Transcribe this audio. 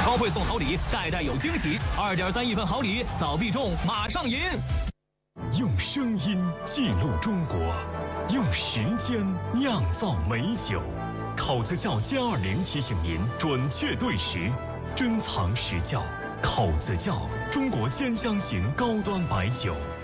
超会送好礼，代代有惊喜，2.3亿份好礼，早必中，马上赢！ 用声音记录中国，用时间酿造美酒。口子窖+20提醒您准确对时，珍藏实窖。口子窖，中国10箱型高端白酒。